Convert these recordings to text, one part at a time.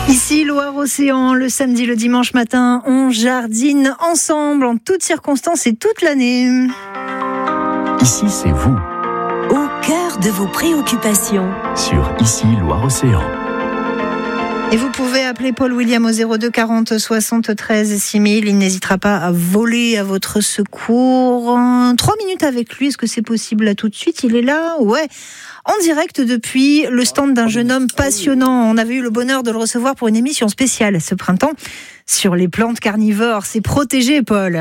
Ici, Loire-Océan, le samedi, le dimanche matin, on jardine ensemble en toutes circonstances et toute l'année. Ici, c'est vous. Au cœur de vos préoccupations. Sur Ici, Loire-Océan. Et vous pouvez appeler Paul William au 02 40 73 6000. Il n'hésitera pas à voler à votre secours. 3 minutes avec lui, est-ce que c'est possible là tout de suite? Il est là? Ouais. En direct depuis le stand d'un jeune homme passionnant. On avait eu le bonheur de le recevoir pour une émission spéciale ce printemps sur les plantes carnivores. C'est protégé, Paul.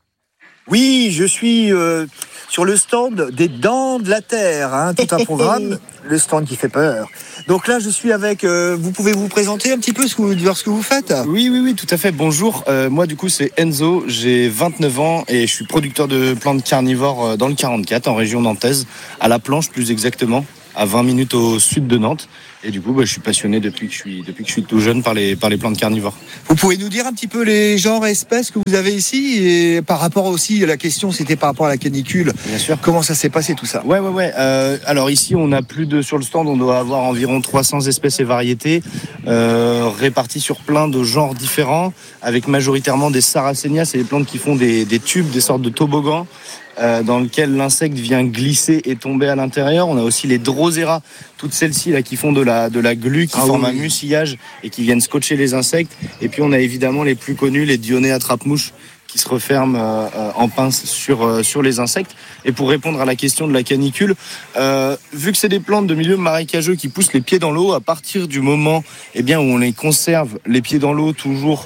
Oui, je suis sur le stand des Dents de la Terre, tout un programme, le stand qui fait peur. Donc là, je suis avec... vous pouvez vous présenter un petit peu ce que vous faites ? Oui, tout à fait. Bonjour, moi du coup c'est Enzo, j'ai 29 ans et je suis producteur de plantes carnivores dans le 44, en région nantaise, à La Planche plus exactement, à 20 minutes au sud de Nantes. Et du coup, je suis passionné depuis que je suis tout jeune par les plantes carnivores. Vous pouvez nous dire un petit peu les genres et espèces que vous avez ici, et par rapport aussi à la question, c'était par rapport à la canicule. Bien sûr. Comment ça s'est passé tout ça ? Ouais. Alors ici, on a sur le stand, on doit avoir environ 300 espèces et variétés, réparties sur plein de genres différents, avec majoritairement des Sarracenia, c'est des plantes qui font des tubes, des sortes de toboggans, dans lequel l'insecte vient glisser et tomber à l'intérieur. On a aussi les Drosera, toutes celles-ci là qui font de la glu, qui forment un mucillage et qui viennent scotcher les insectes. Et puis on a évidemment les plus connus, les Dionée attrape-mouches, qui se referment en pince sur les insectes. Et pour répondre à la question de la canicule, vu que c'est des plantes de milieu marécageux qui poussent les pieds dans l'eau, à partir du moment où on les conserve les pieds dans l'eau toujours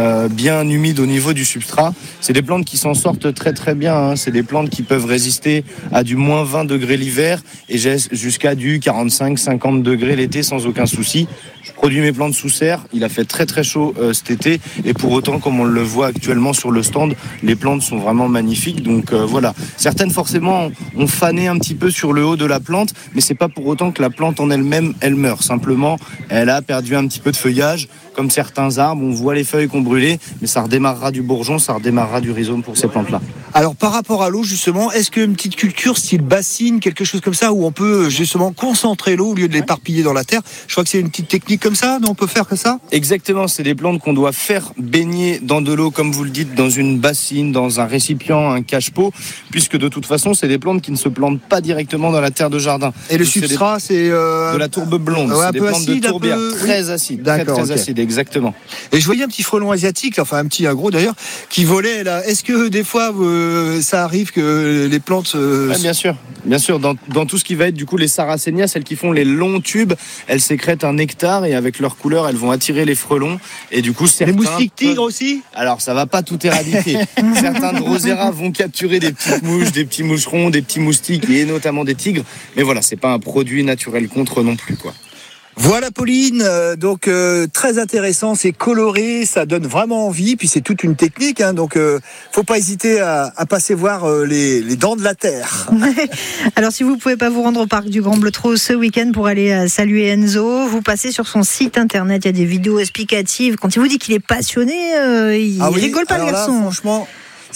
bien humides au niveau du substrat, c'est des plantes qui s'en sortent très très bien. C'est des plantes qui peuvent résister à du moins 20 degrés l'hiver et jusqu'à du 45-50 degrés l'été sans aucun souci. Je produis mes plantes sous serre, il a fait très très chaud cet été et pour autant, comme on le voit actuellement sur le stand, les plantes sont vraiment magnifiques. Donc voilà, certaines forcément ont fané un petit peu sur le haut de la plante, mais c'est pas pour autant que la plante en elle-même, elle meurt. Simplement, elle a perdu un petit peu de feuillage, comme certains arbres, on voit les feuilles qu'on brûlait, mais ça redémarrera du bourgeon, ça redémarrera du rhizome pour ces plantes-là. Alors par rapport à l'eau justement, est-ce qu'une petite culture style bassine, quelque chose comme ça, où on peut justement concentrer l'eau au lieu de l'éparpiller dans la terre? Je crois que c'est une petite technique comme ça, non, on peut faire comme ça? Exactement, c'est des plantes qu'on doit faire baigner dans de l'eau, comme vous le dites, dans une bassine, dans un récipient, un cache-pot, puisque de toute façon, c'est des plantes qui ne se plantent pas directement dans la terre de jardin. Et le substrat, c'est... de la tourbe blonde, c'est des plantes acide, de tourbière, très acide, très acide, exactement. Et je voyais un petit frelon asiatique, enfin un gros d'ailleurs, qui volait là. Est-ce que des fois, ça arrive que les plantes... Bien sûr. Dans tout ce qui va être du coup les Sarracenia, celles qui font les longs tubes, elles sécrètent un nectar et avec leur couleur, elles vont attirer les frelons. Et du coup, certains... Les moustiques tigres aussi ? Alors, ça va pas tout éradiquer. Certains Drosera vont capturer des petites mouches, des petits moucherons, des petits moustiques et notamment des tigres. Mais voilà, c'est pas un produit naturel contre non plus, quoi. Voilà Pauline, donc très intéressant, c'est coloré, ça donne vraiment envie, puis c'est toute une technique, donc faut pas hésiter à passer voir les Dents de la Terre. Alors si vous pouvez pas vous rendre au parc du Grand Bleutrot ce week-end pour aller saluer Enzo, vous passez sur son site internet, il y a des vidéos explicatives. Quand il vous dit qu'il est passionné, il rigole pas, le garçon. Là, franchement,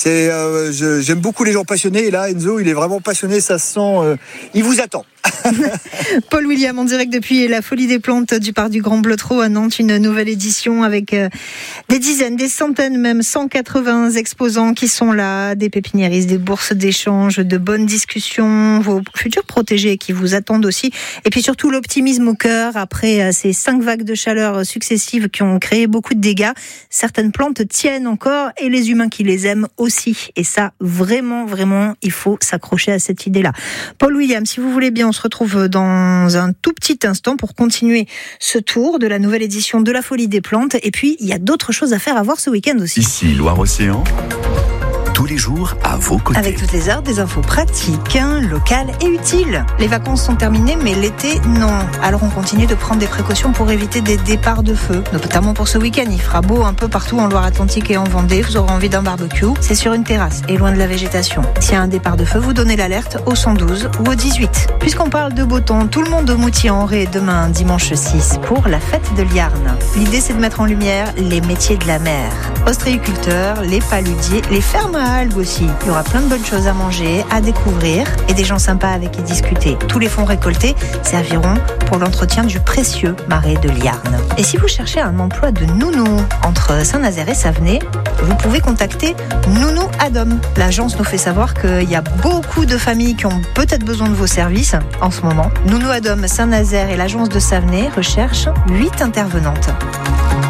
j'aime beaucoup les gens passionnés, et là Enzo il est vraiment passionné, ça se sent, il vous attend. Paul William en direct depuis la Folie des Plantes du parc du Grand Bleutrot à Nantes, une nouvelle édition avec des dizaines, des centaines, même 180 exposants qui sont là, des pépiniéristes, des bourses d'échange, de bonnes discussions, vos futurs protégés qui vous attendent aussi, et puis surtout l'optimisme au cœur après ces 5 vagues de chaleur successives qui ont créé beaucoup de dégâts. Certaines plantes tiennent encore et les humains qui les aiment aussi, et ça vraiment il faut s'accrocher à cette idée-là. Paul William, si vous voulez bien, on se retrouve dans un tout petit instant pour continuer ce tour de la nouvelle édition de la Folie des Plantes. Et puis, il y a d'autres choses à faire à voir ce week-end aussi. Ici, Loire-Océan, tous les jours à vos côtés. Avec toutes les heures, des infos pratiques, locales et utiles. Les vacances sont terminées, mais l'été, non. Alors on continue de prendre des précautions pour éviter des départs de feu. Notamment pour ce week-end, il fera beau un peu partout en Loire-Atlantique et en Vendée. Vous aurez envie d'un barbecue. C'est sur une terrasse et loin de la végétation. S'il y a un départ de feu, vous donnez l'alerte au 112 ou au 18. Puisqu'on parle de beau temps, tout le monde au Moutier-en-Ré demain, dimanche 6, pour la fête de Liarn. L'idée, c'est de mettre en lumière les métiers de la mer. Ostréiculteurs, les paludiers, les fermes à algues aussi. Il y aura plein de bonnes choses à manger, à découvrir et des gens sympas avec qui discuter. Tous les fonds récoltés serviront pour l'entretien du précieux marais de Liarn. Et si vous cherchez un emploi de nounou entre Saint-Nazaire et Savenay, vous pouvez contacter Nounou Adom. L'agence nous fait savoir qu'il y a beaucoup de familles qui ont peut-être besoin de vos services en ce moment. Nounou Adom Saint-Nazaire et l'agence de Savenay recherchent 8 intervenantes.